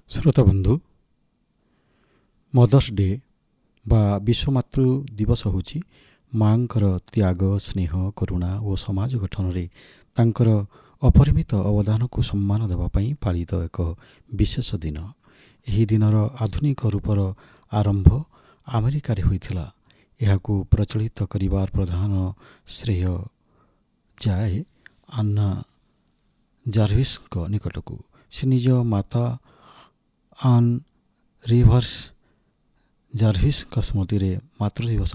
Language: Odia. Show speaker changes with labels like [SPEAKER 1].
[SPEAKER 1] ଶ୍ରୋତାବନ୍ଧୁ, ମଦର୍ସ ଡେ ବା ବିଶ୍ୱ ମାତୃ ଦିବସ ହେଉଛି ମାଙ୍କର ତ୍ୟାଗ, ସ୍ନେହ, କରୁଣା ଓ ସମାଜ ଗଠନରେ ତାଙ୍କର ଅପରିମିତ ଅବଦାନକୁ ସମ୍ମାନ ଦେବା ପାଇଁ ପାଳିତ ଏକ ବିଶେଷ ଦିନ। ଏହି ଦିନର ଆଧୁନିକ ରୂପର ଆରମ୍ଭ ଆମେରିକାରେ ହୋଇଥିଲା। ଏହାକୁ ପ୍ରଚଳିତ କରିବାର ପ୍ରଧାନ ଶ୍ରେୟ ଯାଏ ଆନ୍ନା ଜାର୍ଭିସ୍ଙ୍କ ନିକଟକୁ। ସେ ନିଜ ମାତା ଆନ୍ ରିଭର୍ସ ଜାର୍ଭିସ୍ଙ୍କ ସ୍ମୃତିରେ ମାତୃ ଦିବସ